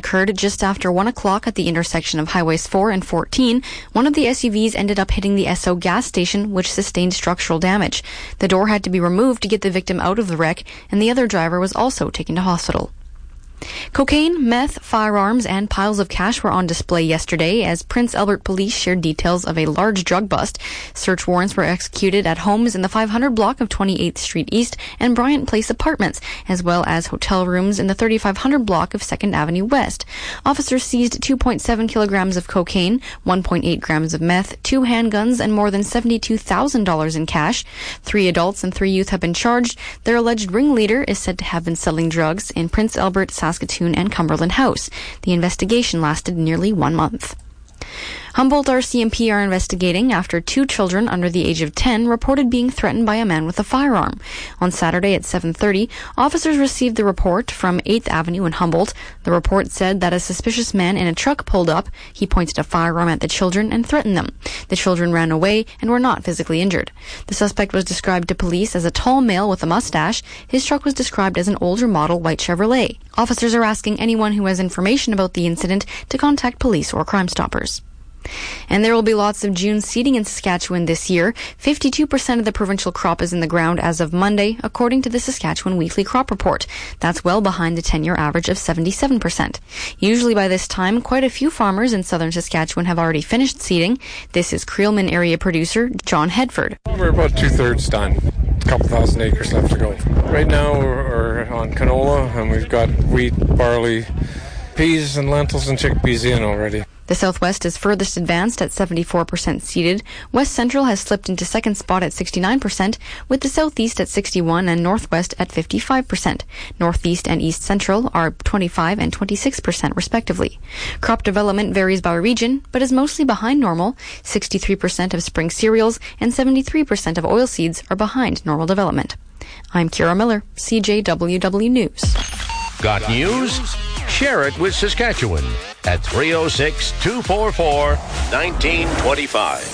occurred just after 1 o'clock at the intersection of Highways 4 and 14. One of the SUVs ended up hitting the Esso gas station, which sustained structural damage. The door had to be removed to get the victim out of the wreck, and the other driver was also taken to hospital. Cocaine, meth, firearms, and piles of cash were on display yesterday as Prince Albert police shared details of a large drug bust. Search warrants were executed at homes in the 500 block of 28th Street East and Bryant Place apartments, as well as hotel rooms in the 3500 block of 2nd Avenue West. Officers seized 2.7 kilograms of cocaine, 1.8 grams of meth, 2 handguns, and more than $72,000 in cash. 3 adults and 3 youth have been charged. Their alleged ringleader is said to have been selling drugs in Prince Albert, Saskatoon, and Cumberland House. The investigation lasted nearly 1 month. Humboldt RCMP are investigating after 2 children under the age of 10 reported being threatened by a man with a firearm. On Saturday at 7:30, officers received the report from 8th Avenue in Humboldt. The report said that a suspicious man in a truck pulled up. He pointed a firearm at the children and threatened them. The children ran away and were not physically injured. The suspect was described to police as a tall male with a mustache. His truck was described as an older model white Chevrolet. Officers are asking anyone who has information about the incident to contact police or Crime Stoppers. And there will be lots of June seeding in Saskatchewan this year. 52% of the provincial crop is in the ground as of Monday, according to the Saskatchewan Weekly Crop Report. That's well behind the 10-year average of 77%. Usually by this time, quite a few farmers in southern Saskatchewan have already finished seeding. This is Creelman area producer John Hedford. We're about 2/3 done. A couple thousand acres left to go. Right now we're on canola, and we've got wheat, barley, peas and lentils and chickpeas in already. The Southwest is furthest advanced at 74% seeded. West Central has slipped into second spot at 69%, with the Southeast at 61% and Northwest at 55%. Northeast and East Central are 25% and 26% respectively. Crop development varies by region, but is mostly behind normal. 63% of spring cereals and 73% of oilseeds are behind normal development. I'm Kira Miller, CJWW News. Got news? Share it with Saskatchewan at 306-244-1925.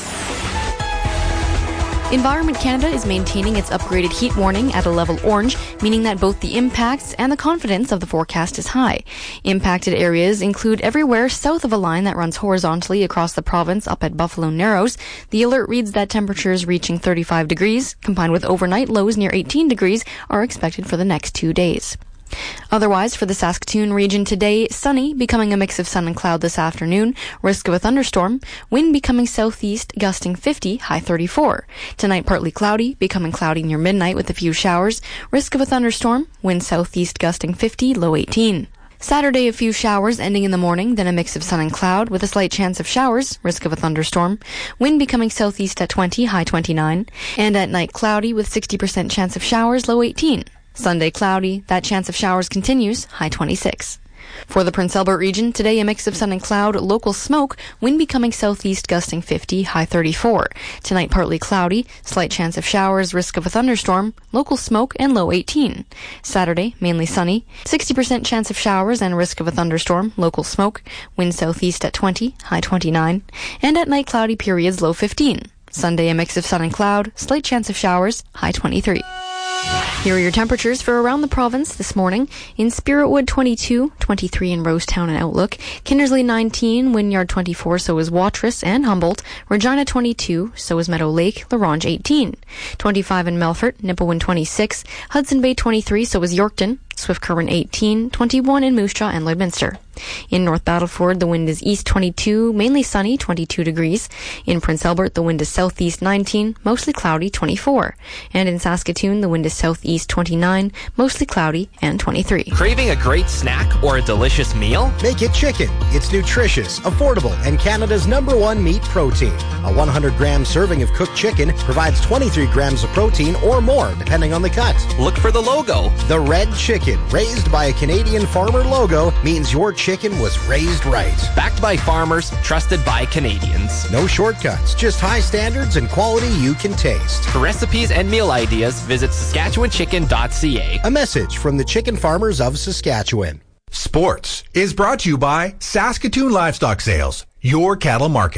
Environment Canada is maintaining its upgraded heat warning at a level orange, meaning that both the impacts and the confidence of the forecast is high. Impacted areas include everywhere south of a line that runs horizontally across the province up at Buffalo Narrows. The alert reads that temperatures reaching 35 degrees, combined with overnight lows near 18 degrees, are expected for the next 2 days. Otherwise, for the Saskatoon region today, sunny, becoming a mix of sun and cloud this afternoon, risk of a thunderstorm, wind becoming southeast, gusting 50, high 34. Tonight, partly cloudy, becoming cloudy near midnight with a few showers, risk of a thunderstorm, wind southeast gusting 50, low 18. Saturday, a few showers ending in the morning, then a mix of sun and cloud with a slight chance of showers, risk of a thunderstorm. Wind becoming southeast at 20, high 29. And at night, cloudy with 60% chance of showers, low 18. Sunday, cloudy. That chance of showers continues, high 26. For the Prince Albert region, today a mix of sun and cloud, local smoke, wind becoming southeast gusting 50, high 34. Tonight, partly cloudy, slight chance of showers, risk of a thunderstorm, local smoke, and low 18. Saturday, mainly sunny, 60% chance of showers and risk of a thunderstorm, local smoke, wind southeast at 20, high 29. And at night, cloudy periods, low 15. Sunday, a mix of sun and cloud, slight chance of showers, high 23. Here are your temperatures for around the province this morning. In Spiritwood, 22, 23 in Rosetown and Outlook. Kindersley, 19, Wynyard, 24, so is Watrous and Humboldt. Regina, 22, so is Meadow Lake. La Ronge, 18. 25 in Melfort, Nipawin, 26. Hudson Bay, 23, so is Yorkton. Swift Current, 18. 21 in Moose Jaw and Lloydminster. In North Battleford, the wind is east 22, mainly sunny, 22 degrees. In Prince Albert, the wind is southeast 19, mostly cloudy, 24. And in Saskatoon, the wind is southeast 29, mostly cloudy, and 23. Craving a great snack or a delicious meal? Make it chicken. It's nutritious, affordable, and Canada's #1 meat protein. A 100-gram serving of cooked chicken provides 23 grams of protein or more, depending on the cut. Look for the logo. The red chicken, raised by a Canadian farmer logo, means your chicken was raised right. Backed by farmers, trusted by Canadians. No shortcuts, just high standards and quality you can taste. For recipes and meal ideas, visit SaskatchewanChicken.ca. A message from the chicken farmers of Saskatchewan. Sports is brought to you by Saskatoon Livestock Sales, your cattle market.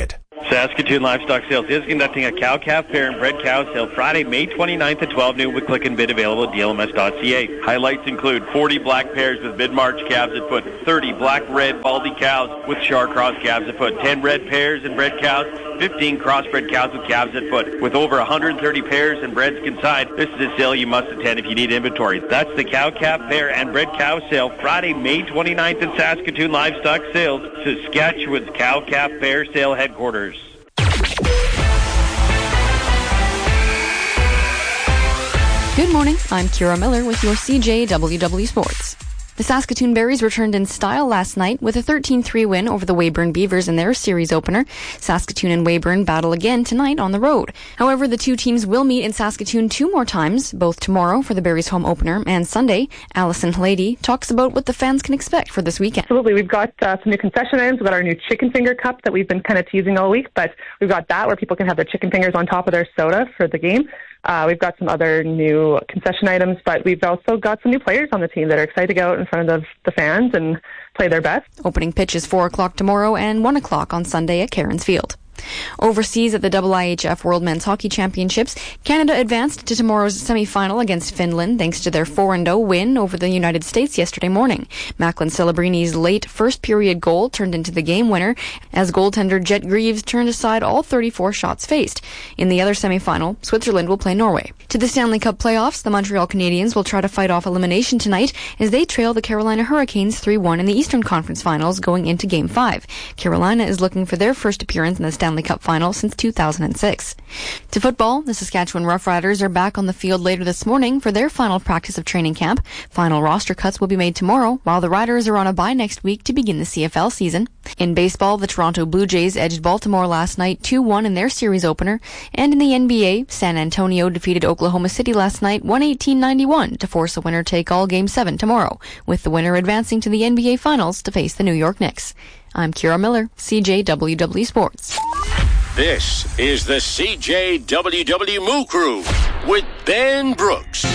Saskatoon Livestock Sales is conducting a cow-calf pair and bred cow sale Friday, May 29th at 12 noon with click and bid available at dlms.ca. Highlights include 40 black pairs with mid-March calves at foot, 30 black-red baldy cows with Char cross calves at foot, 10 red pairs and bred cows, 15 crossbred cows with calves at foot. With over 130 pairs and breds inside, this is a sale you must attend if you need inventory. That's the cow-calf pair and bred cow sale Friday, May 29th at Saskatoon Livestock Sales, Saskatchewan's cow-calf pair sale headquarters. Good morning, I'm Kira Miller with your CJWW Sports. The Saskatoon Berries returned in style last night with a 13-3 win over the Weyburn Beavers in their series opener. Saskatoon and Weyburn battle again tonight on the road. However, the two teams will meet in Saskatoon 2 more times, both tomorrow for the Berries home opener and Sunday. Allison Halady talks about what the fans can expect for this weekend. Absolutely. We've got some new concession items. We've got our new chicken finger cup that we've been kind of teasing all week, but we've got that where people can have their chicken fingers on top of their soda for the game. We've got some other new concession items, but we've also got some new players on the team that are excited to go out in front of the fans and play their best. Opening pitch is 4 o'clock tomorrow and 1 o'clock on Sunday at Cairns Field. Overseas at the IIHF World Men's Hockey Championships, Canada advanced to tomorrow's semi-final against Finland thanks to their 4-0 win over the United States yesterday morning. Macklin Celebrini's late first-period goal turned into the game winner as goaltender Jet Greaves turned aside all 34 shots faced. In the other semi-final, Switzerland will play Norway. To the Stanley Cup playoffs, the Montreal Canadiens will try to fight off elimination tonight as they trail the Carolina Hurricanes 3-1 in the Eastern Conference Finals going into Game 5. Carolina is looking for their first appearance in the Stanley Cup final since 2006. To football, the Saskatchewan Roughriders are back on the field later this morning for their final practice of training camp. Final roster cuts will be made tomorrow, while the Riders are on a bye next week to begin the CFL season. In baseball, the Toronto Blue Jays edged Baltimore last night 2-1 in their series opener, and in the NBA, San Antonio defeated Oklahoma City last night 118-91 to force a winner-take-all Game 7 tomorrow, with the winner advancing to the NBA Finals to face the New York Knicks. I'm Kira Miller, CJWW Sports. This is the CJWW Moo Crew with Ben Brooks.